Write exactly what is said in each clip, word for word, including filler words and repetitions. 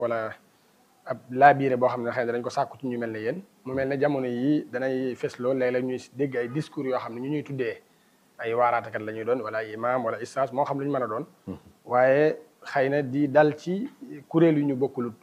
wala ab laabiire boo xam ne xëy na dañ ko sàkku ci ñu mel ne yéen mu mel ne jamono yi danay fes lool léeg-léeg ñuy dégg ay discours yoo xam ne ñu ñuy tuddee ay waaraatekat la ñuy doon wala ay imam wala ustaas moo xam lu ñu mën a doon waaye xëy na di dal ci kuréel yu ñu bokkulut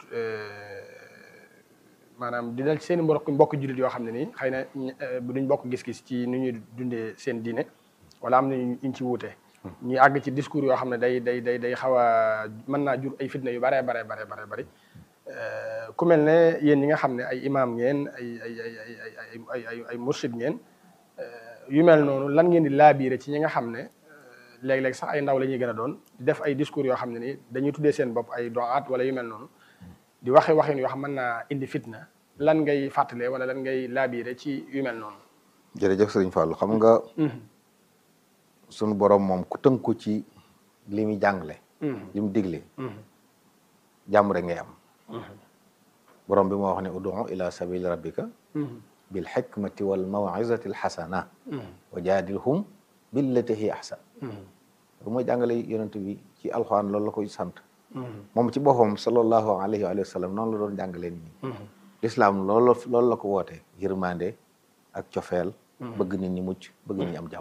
maanaam di dal ci seen mbokk mbokk jullit yoo xam ne nii xëy na duñ bokk gis-gis ci nu ñuy dundee seen diine wala am na ñu ci wuute ñuy àgg ci discours yoo xam ne day day day day xaw a mën naa jur ay fitna yu bare bare bare bare bëri ku mel ne yéen ñi nga xam ne ay imam ngeen ay ay ay ay ay ay ay ay mursid ngeen yu mel noonu lan ngeen di laabiire ci ñi nga xam ne léeg-léeg sax ay ndaw la ñuy gën a doon di def ay discours yoo xam ne nii dañuy tuddee seen bopp ay doaat wala yu mel noonu di waxe waxin yoo xam mën naa indi fitna lan ngay fàttalee wala lan ngay laabiire ci yu mel noonu. jërëjëf sëriñ Fallou xam nga. sunu borom moom ku tënku ci li muy jàngale. li mu digle. jàmm rek ngay am. borom bi moo wax ne ud'u ila sabili rabbika bil hikmati wal maw'izati al hasana wa jaadilhum billati hiya ahsan. lu mooy jàngale yonent bi ci alxuraan loolu la koy sant. moom ci boppam sallallahu alayhi wa sallam noonu la doon jàngalee nit ñi. l'islam loolu loolu la ko woote yërmande ak cofeel bëgg nit ñi mucc bëgg nit ñi am jàmm.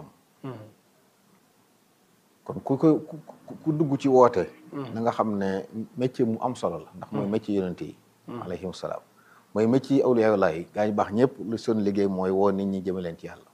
kon ku ko ku dugg ci woote. na nga xam ne métier mu am solo la ndax mooy métier yonent yi. alayhim salaam mooy métier yi awliya yi gaa ñu baax ñëpp lu seen liggéey mooy woo nit ñi jëme leen ci yàlla.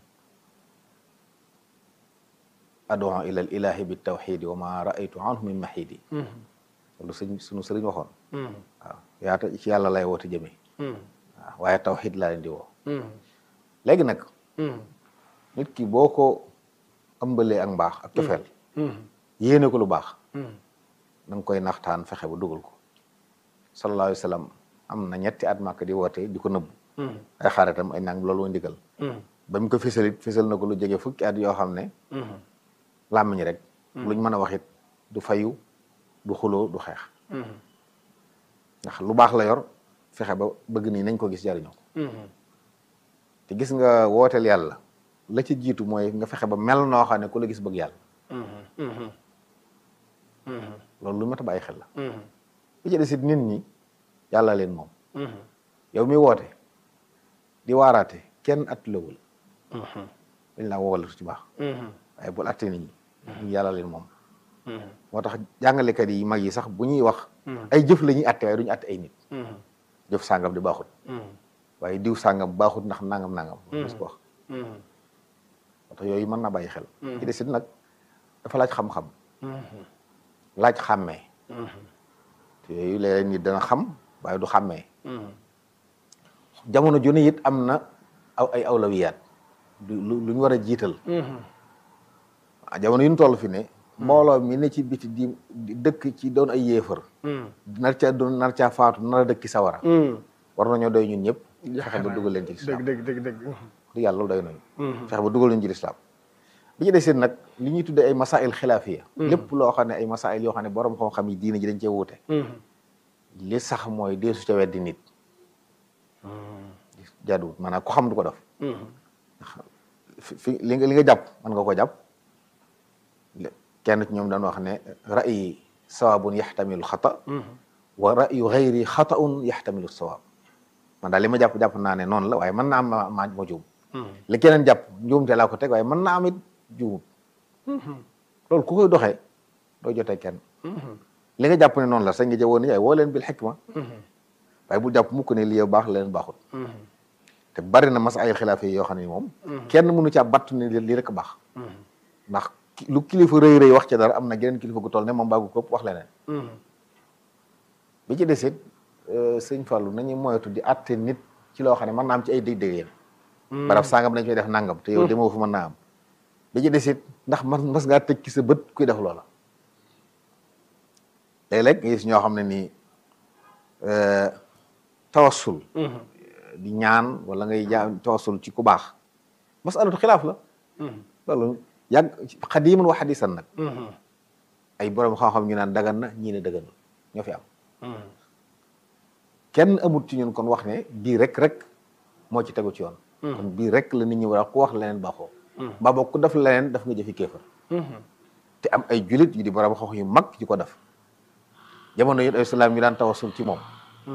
ad'u ila al ilahi bi tawxidi wa ma raaytu anhu min mahidi. loolu sëñ sunu sëriñ waxoon. waaw yaata ci yàlla lay woote jëme. waaw waaye tawxid laa leen di woo. léegi nag. nit ki boo ko ëmbalee ak mbaax ak cofeel yéene ko lu baax. na nga koy naxtaan fexe ba dugal ko. sallallahu alayhi wa sallam am na ñetti at màkk di woote di ko nëbb. ay xaritam ay nang loolu ndigal. ba mu ko fësalit fësal na ko lu jege fukki at yoo xam ne. làmmiñ rek. luñ mën a wax it du fayu du xuloo du xeex. ndax lu baax la yor fexe ba bëgg nii nañ ko gis jariñoo ko. te gis nga wooteel yàlla la ci jiitu mooy nga fexe ba mel noo xam ne ku la gis bëgg yàlla. loolu lu mat a bàyyi xel la. li ci des it nit ñi yàlla leen moom. yow mi woote di waaraate kenn at lawul. dañ laa woowal ci baax. waaye bul atte nit ñi. ñu yàlla leen moom. moo tax jàngalekat yi mag yi sax bu ñuy wax. ay jëf la ñuy atte waaye du ñu atte ay nit. jëf sàngam di baaxut. waaye diw sàngam baaxut ndax nangam nangam. mos ko wax. moo tax yooyu mën na bàyyi xel. ci des it nag dafa laaj xam-xam. laaj xàmmee. te yooyu léeg-léeg nit dana xam waaye du xàmmee. jamono ju ne it am na aw ay awlawiyaat lu lu ñu war a jiital. jamono yu ñu toll fi ne. mbooloo mi ne ci biti di dëkk ci doon ay yéefar. nar caa doon nar caa faatu nar a dëkki sawara. war nañoo doy ñun ñëpp. fexe ba dugal leen ci lislaam dëgg dëgg dëgg. di yàlla loolu doy nañu. fexe ba dugal leen ci lislaam bi ci desee nag li ñuy tuddee ay masail xilaafiya. lépp loo xam ne ay masail yoo xam ne borom xam-xam yi diine ji dañ cee wuute. li sax mooy deesu ca weddi nit. jaaduwut maanaam ku xam du ko def. fi li nga li nga jàpp mën nga ko jàpp. kenn ci ñoom daan wax ne ra'yi sawaabun yaxtamilu xata. wa ra'yu xayri xataun yaxtamilu sawaab. man daal li ma jàpp jàpp naa ne noonu la waaye mën naa am ma ma ma juum. li keneen jàpp njuumte laa ko teg waaye mën naa am it juum. loolu ku koy doxee doo jotee kenn. li nga jàpp ne noonu la sax nga jëwoon ne yaay woo leen bil xikma. waaye bu jàpp mukk ne lii baax leen baaxut. te bari na mas ay xilaaf yi yoo xam ne moom. kenn mënu caa batt ne lii rek baax. ndax lu kilifa rëy rëy wax ci dara am na geneen kilifa gu toll ne moom baagu ko wax leneen. bi ci desit sëñ Fallou nañu moytu di atte nit ci loo xam ne mën naa am ci ay dég-dég yéen. barab sangam dañ koy def nangam te yow demoo fu mën naa am. bi ci desit ndax mas mas ngaa tëj ci sa bët kuy def loola. léeg-léeg nga gis ñoo xam ne nii tawassul. di ñaan wala ngay jaa tawassul ci ku baax. masalatu xilaaf la. loolu yàgg xadiiman wa xadiisan nag. ay borom xam-xam ñu naan dagan na ñii ne daganul ñoo fi am. kenn amut ci ñun kon wax ne bii rek rek moo ci tegu ci yoon. kon bii rek la nit ñi war a ku wax leneen baaxoo. mbaa boog ku def leneen daf nga jëfi kéefar. te am ay julit yu di borom xam yu mag yu ko def. jamono yi ay salaam ñu daan tawasul ci moom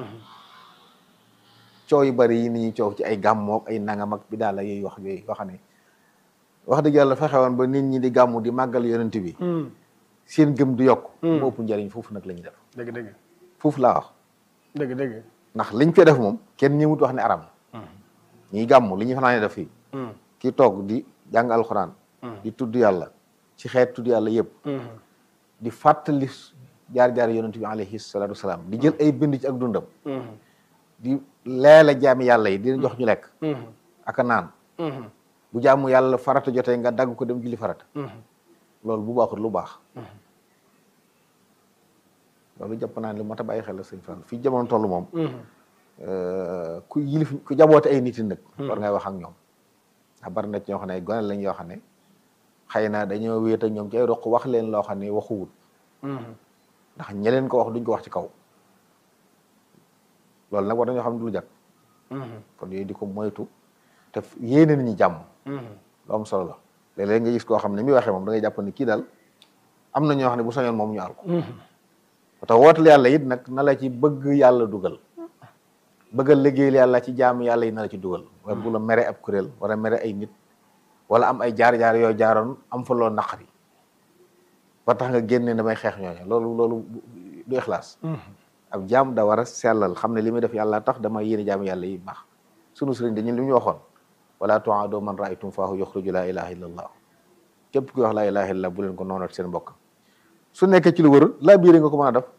coow yu bari yi ni ñuy coow ci ay gàmmoog ay nangam ak bi daal la yooyu wax yooyu yoo xam ne wax dëgg yàlla fexe woon ba nit ñi di gàmmu di màggal yonent bi seen gëm du yokk mu ëpp njariñ foofu nag la ñuy def dëgg dëgg foofu laa wax dëgg dëgg ndax liñ fee def moom kenn ñëwut wax ne aram na ñiy gàmmu li ñuy fanaane def fii ki toog di jàng alxuraan di tudd yàlla ci xeet tudd yàlla yëpp di fàttali jaar-jaar yonent bi alayhi salaatu wasalaam di jël ay bind ci ak dundam di leela jaami yàlla yi dina jox ñu lekk ak a naan bu jaamu yàlla farata jotee nga dagg ko dem julli farata loolu bu baaxul lu baax loolu jàpp naa ne lu mat a bàyyi xel la sëñ Fall fii jamono toll moom ku yilif ku jaboote ay nit nag war ngay wax ak ñoom ndax bari na ci ñoo xam ne ay gone lañ yoo xam ne xëy na dañoo wéet ak ñoom ci ay roq wax leen loo xam ne waxuwul ndax ñeleen ko wax duñ ko wax ci kaw loolu nag war nañoo xam ne du lu jag kon yooyu di ko moytu te yéene nañu jàmm lu am solo la léeg-léeg nga gis koo xam ne mi waxee moom da ngay jàpp ni kii daal am na ñoo xam ne bu soñoon moom ñu àl ko tax wootal yàlla it nag na la ci bëgg yàlla dugal bëggal liggéeyal yàlla ci jaamu yàlla yi na la ci dugal wala bu la mere ab kuréel wala mere ay nit wala am ay jaar-jaar yoo jaaroon am fa loo naqari ba tax nga génne damay xeex ñooñu loolu loolu du ixlaas ab jaam da war a sellal xam ne li muy def yàlla tax dama yéene jaamu yàlla yi baax sunu sëriñ dañu li ñu waxoon wala tuaado man raaytum faahu yuxriju laa ilaha illa allah képp kuy wax laa ilaha illa bu leen ko noonat seen mbokk su nekkee ci lu wër laa biire nga ko mën a def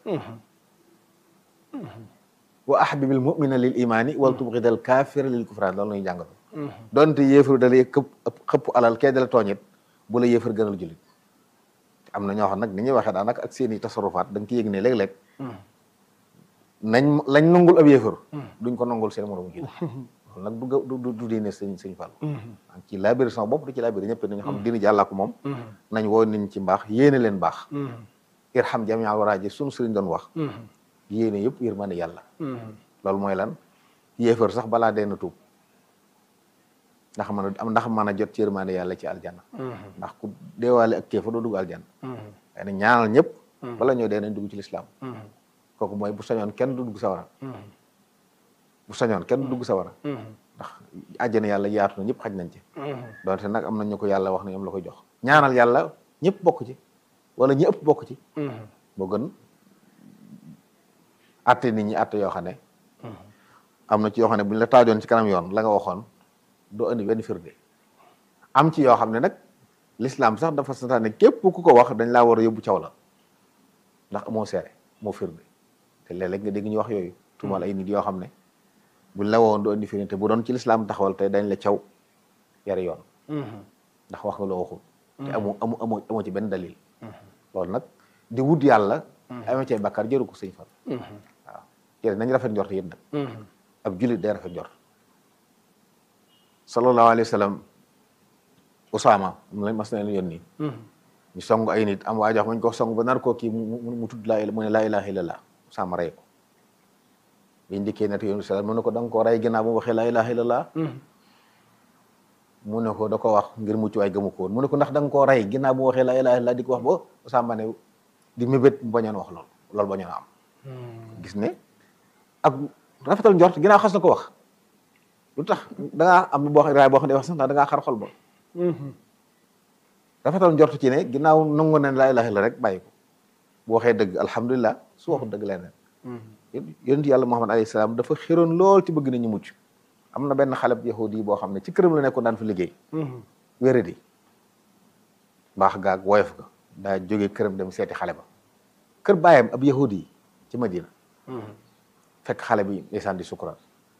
wa ahbibil mu'mina lil imani wal tubghidal kafira lil kufran loolu lañuy jàngal donte yéefar da lay këpp xëpp alal kee dala tooñit bu la yéefar gënal jullit am na ñoo xam nag ni ñuy waxee daanaka ak seen i tasarufaat da nga ci yëg ne léeg-léeg nañ lañ nangul ab yéefar duñ ko nangul seen moromu jullit loolu nag du du du diine sëñ sëñ Fall ci laabiri sama bopp du ci laabiri ñëpp nañu xam diine jàllaa ko moom nañ woo niñ ci mbaax yéene leen baax irham jamial waraaji sunu sëriñ doon wax yéene yëpp yërmande yàlla loolu mooy lan yéefar sax balaa dee na tuub ndax mën a am ndax mën a jot ci yërmande yàlla ci aljanna ndax ku deewaale ak kéefa doo dugg aljanna waaye nag ñaanal ñëpp bala ñoo dee nañ dugg ci lislaam kooku mooy bu sañoon kenn du dugg sawara bu sañoon kenn du dugg sawara ndax àjjana yàlla yaatu na ñëpp xaj nañ ci donte nag am na ñu ko yàlla wax ne ñoom la koy jox ñaanal yàlla ñëpp bokk ci wala ñi ëpp bokk ci moo gën atte nit ñi atte yoo xam ne am na ci yoo xam ne buñ la taajoon ci kanam yoon la nga waxoon doo andi benn firnde am ci yoo xam ne nag l'islam sax dafa santaane képp ku ko wax dañ laa war a yóbbu caw la ndax amoo seere moo firnde te léeg-léeg nga dégg ñu wax yooyu tumal ay nit yoo xam ne buñ la woon doo andi firnde te bu doon ci l'islam taxawal tey dañ la caw yari yoon ndax wax nga loo waxul te amoo amu amoo amoo ci benn dalil loolu nag di wut yàlla amee cay bàkkaar jëru ko sëñ Fall waaw jërë nañ rafet njort yéen nag ab jullit day rafet njort sallallahu alayhi wa sallam Usaama mu lañ mas na leen yónni ñu song ay nit am waa jox mañ ko song ba nar koo kii mu mu tudd laa mu ne laa ilaha illallah Usaama rey ko biñ dikkee net yoonu sallam mu ne ko da nga koo rey ginnaaw bu mu waxee laa ilaha illallah mu ne ko da ko wax ngir mucc waay gëmu ko woon mu ne ko ndax da nga koo rey ginnaaw bu mu waxee laa ilaha illallah di ko wax ba Usaama ne di mébét mu bañoon wax loolu loolu bañoon am gis ne ak rafetal njort ginnaaw xas na ko wax lu tax da ngaa am boo xam raay boo xam ne wax sax ndax da ngaa xar xol ba rafetal njort ci ne ginnaaw nangu ne laa ilaha illa rek bàyyi ko bu waxee dëgg alhamdulilah su waxul dëgg leneen yonent yàlla Muhammad alayhi salaam dafa xiroon lool ci bëgg nañu mucc am na benn xale bu yahudi yi boo xam ne ci këram la nekkoon daan fa liggéey wéradi baax gaag woyof ga daa jógee këram dem seeti xale ba kër baayam ab yahudi yi ci Madina fekk xale bi ndeysaan di sukuraat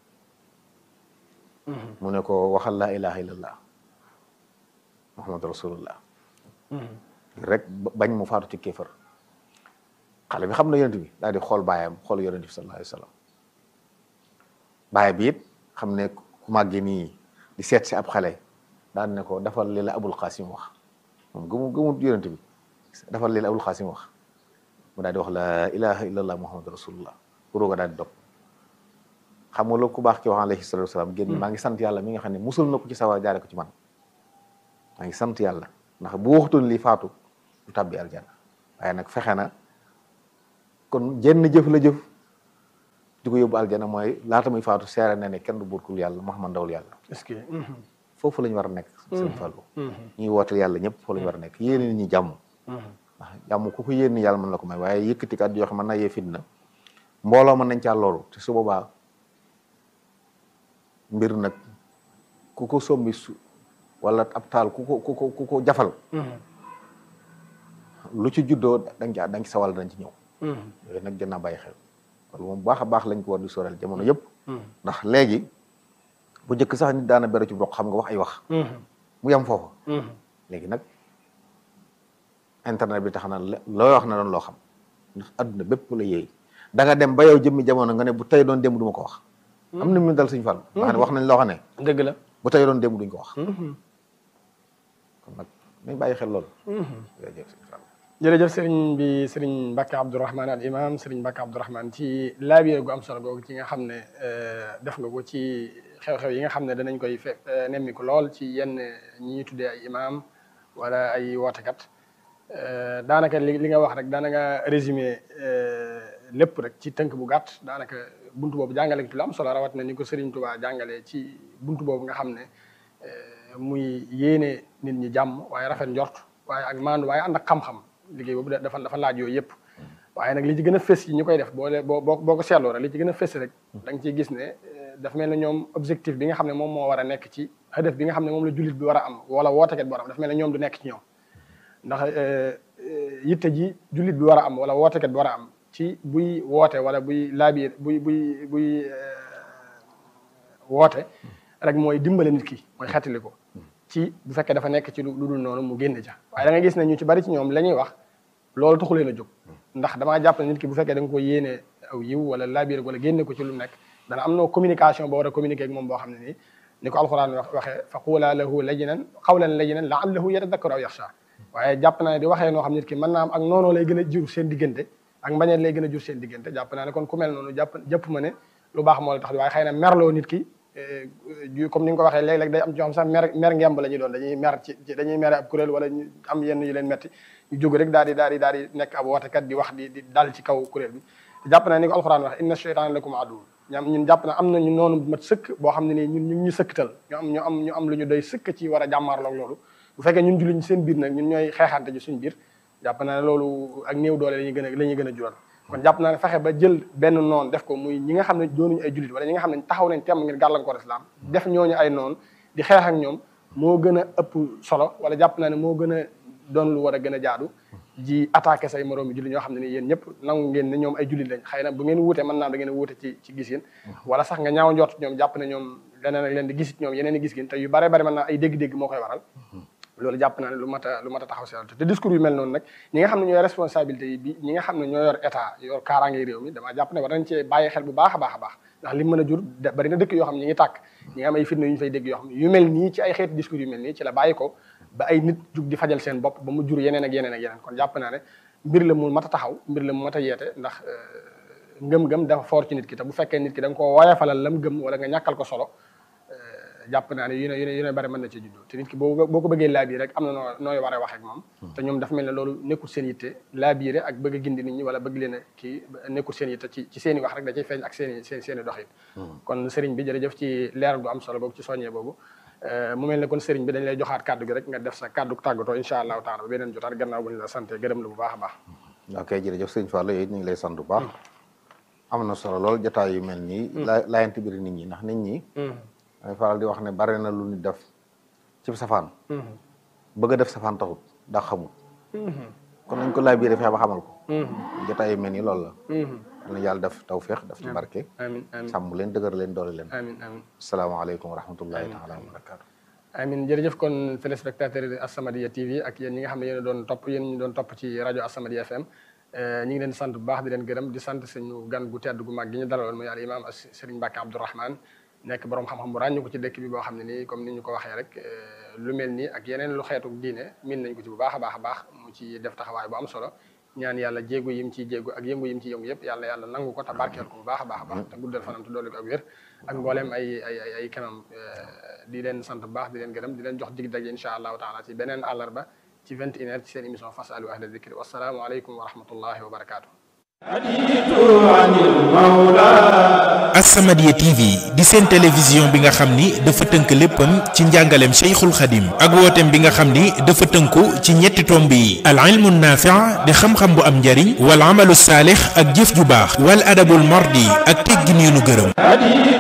mu ne ko waxal laa ilaha illallah muhammad rasulullah rek bañ mu faatu ci kéefër xale bi xam na yonent bi daal di xool baayam xool yonent bi sallallahu alayhi wa sallam baay bi it xam ne ku màgge nii di seet si ab xale daan ne ko dafal li la abul qasim wax moom gëmu gëmut yonent bi dafal li la abul qasim wax mu daal di wax laa ilaha illallah muhammad rasulullah kuróoga daal di dog xam nga loolu ku baax ki wax alayhi salatu wasalaam génn maa ngi sant yàlla mi nga xam ne musul na ko ci sawar jaare ko ci man maa ngi sant yàlla ndax bu waxtoon lii faatu du tàbbi aljana waaye nag fexe na kon jenn jëf la jëf di ko yóbbu aljana mooy laata muy faatu seere na ne kenn du buur ku yàlla Muhammad ndawul yàlla. est-ce que. foofu la ñu war a nekk. sëñ Fallou. ñuy wootal yàlla ñëpp foofu la ñu war a nekk yéene nit ñi jàmm. ndax jàmm ku ko yéene yàlla mën la ko may waaye yëkkati kat yoo xam mën na yee fitna mbooloo mën nañ caa loolu te su boobaa mbir nag ku ko sombi su wala ab taal ku ko ku ko ku ko jafal. lu ci juddoo da nga da nga ci sawal dañ ci ñëw. yooyu nag gën a bàyyi xel. loolu moom baax a baax lañ ko war di soreel jamono yëpp. ndax léegi bu njëkk sax nit daana beru ci bokk xam nga wax ay wax. mu yem foofu. léegi nag internet bi tax na looy wax na doon loo xam ndax adduna bépp la yéey da nga dem ba yow jëmmi jamono nga ne bu tey doon démb du ma ko wax. am na ñu dal suñu fan. wax ne wax nañ loo xam ne. dëgg la bu tey doon démb duñ ko wax. kon nag nañ bàyyi xel loolu. jërëjëf suñu fan. jërëjëf sëriñ bi sëriñ Mbacke Abdourahmane al imam sëriñ Mbacke Abdourahmane ci laabire gu am solo googu ci nga xam ne def nga ko ci xew-xew yi nga xam ne danañ koy fe nemmiku lool ci yenn ñi ñuy tuddee ay imam wala ay wootekat daanaka li li nga wax rek daanaka résumé lépp rek ci tënk bu gàtt daanaka buntu boobu jàngale ci lu am solo rawat na ni ko Sëriñ Tuubaa jàngalee ci buntu boobu nga xam ne muy yéene nit ñi jàmm waaye rafet njort waaye ak maandu waaye ànd ak xam-xam liggéey boobu dafa dafa laaj yooyu yëpp waaye nag li ci gën a fës yi ñu koy def boo boo boo ko seetloo rek li ci gën a fës rek da nga ciy gis ne dafa mel ne ñoom objectif bi nga xam ne moom moo war a nekk ci hadaf bi nga xam ne moom la jullit bi war a am wala wootekat bi war a am dafa mel ne ñoom du nekk ci ñoom ndax yitte ji jullit bi war a am wala wootekat bi war a am ci buy woote wala buy laabiir buy buy buy woote rek mooy dimbale nit ki mooy xettali ko ci bu fekkee dafa nekk ci lu dul noonu mu génn ja waaye da nga gis ne ñu ci bari ci ñoom la ñuy wax loolu taxu leen a jóg ndax damaa jàpp ne nit ki bu fekkee da nga ko yéene aw yiw wala laabiir wala génne ko ci lu nekk dana am noo communication boo war a communiquer ak moom boo xam ne nii ni ko alxuraan wax waxee fa quulaa lahu layyinan qawlan layyinan la'allahu yatadakkaru aw yaxsha waaye jàpp naa ne di waxee noo xam nit ki mën naa am ak noonoo lay gën a jur seen diggante ak mbañeel lay gën a jur seen diggante jàpp naa ne kon ku mel noonu jàpp jàpp ma ne lu baax moo la tax waaye xëy na merloo nit ki comme ni nga ko waxee léeg-léeg day am ci xam sax mer mer ngemb la ñuy doon dañuy mer ci dañuy mere ab kuréel wala ñu am yenn yu leen metti ñu jóg rek daal di daal di daal di nekk ab wootekat di wax di di dal ci kaw kuréel bi jàpp naa ni ko alxuraan wax inna shaytaana lakum aduwwun ñam ñun jàpp na am na ñu noonu mat sëkk boo xam ne nii ñun ñu ñu sëkktal ñu am ñu am ñu am lu ñu doy sëkk ci war a jàmmaarloog loolu bu fekkee ñun julli ñu seen biir nag ñun ñooy xeexante ji suñ biir jàpp naa ne loolu ak néew doole lañuy gën a la ñuy gën a jural kon jàpp naa ne fexe ba jël benn noon def ko muy ñi nga xam ne doonuñu ay jullit wala ñi nga xam ne taxaw nañ temm ngir gàllankoor islam def ñooñu ay noon di xeex ak ñoom moo gën a ëpp solo wala jàpp naa ne moo gën a doon lu war a gën a jaadu ji attaqué say moroomi jullit ñoo xam ne ni yéen ñëpp nangu ngeen ne ñoom ay jullit lañ xëy na bu ngeen wuute mën naa da ngeen a wuute ci ci gis yéen wala sax nga ñaaw njort ñoom jàpp ne ñoom leneen ak leen di gis ñoom yeneen i gis yéen te yu bare bare mën naa ay dégg-dégg moo koy waral loolu jàpp naa ne lu mat a lu mat a taxaw si te discours yu mel noonu nag ñi nga xam ne ñooy responsabilité yi bi ñi nga xam ne ñoo yor état yor kaaraange réew mi damaa jàpp ne war nañ cee bàyyi xel bu baax a baax a baax ndax li mën a jur bari na dëkk yoo xam ne ñi ngi tàkk ñi nga am ay fitna yu ñu fay dégg yoo xam ne yu mel nii ci ay xeeti discours yu mel nii ci la bàyyi ko ba ay nit jug di fajal seen bopp ba mu jur yeneen ak yeneen ak yeneen kon jàpp naa ne mbir la mu mat a taxaw mbir la mu mat a yeete ndax ngëm-ngëm dafa foor ci nit ki te bu fekkee nit ki da nga koo woyafalal lam gëm wala nga ñàkkal ko solo jàpp naa ne yu ne yu ne yu ne bari mën na ci juddoo te nit ki boo boo ko bëggee laabiire rek am na noo nooy war a wax ak moom te ñoom dafa mel ne loolu nekkul seen yitte laabiire ak bëgg a gindi nit ñi wala bëgg leen a kii nekkul seen yitte ci ci seen i wax rek da cay feeñ ak seen i seen seen i doxin kon sëriñ bi jërëjëf ci leeral gu am solo boobu ci soññee boobu mu mel ne kon sëriñ bi dañ lay joxaat kàddu gi rek nga def sa kàddu tàggatoo incha allahu taala ba beneen jotaat gannaaw bu ñu la sante gërëm la bu baax a baax ok jërëjëf sëriñ Fallou yooyu ñu ngi lay sant bu baax am na solo lool jotaay yu mel nii la laayante biir nit ñi ndax nit ñi damay faral di wax ne bari na lu nit def ci safaan bëgg a def safaan taxut daa xamul kon nañ ko laaj biir fexe ba xamal ko jotaay yu mel nii loolu la na yàlla def tawfeex def ci barke amiin amiin sàmm leen dëgër leen doole leen amiin amiin asalaamaaleykum wa rahmatullahi taala wa barakaatu amiin jërëjëf kon téléspectateur As-Samadiyya T V ak yéen ñi nga xam ne yéen a doon topp yéen ñu doon topp ci rajo As-Samadiyya F M ñu ngi leen di sant bu baax di leen gërëm di sant suñu gan gu tedd gu mag gi ñu dalaloon muy al imam Serigne Mbacke Abdourahmane nekk borom xam-xam bu ràññu ko ci dëkk bi boo xam ne nii comme ni ñu ko waxee rek lu mel nii ak yeneen lu xeetu diine min nañ ko ci bu baax a baax a baax mu ci def taxawaay bu am solo ñaan yàlla jéegu yim ciy jéegu ak yëngu yim ci yëngu yëpp yàlla yàlla nangu ko te barkeel ko bu baax a baax a baax te guddal fanam te dolli ko ak wér ak mbooleem ay ay ay ay kanam di leen sant bu baax di leen gërëm di leen jox dig daje incha allahu taala ci beneen àllarba ci vingt et une heures ci seen émission fasalu ahla dikri wasalaamu aleykum wa rahmatullahi wa barakaatu As-Samadiyya T V di seen télévision bi nga xam ni dafa tënk léppam ci njàngaleem Cheikhul Khadim ak wooteem bi nga xam ni dafa tënku ci ñetti tomb yi al ilmu naafi' di xam-xam bu am njariñ wal amalu saalix ak jëf ju baax wal adabul mardi ak teggin yu nu gërëm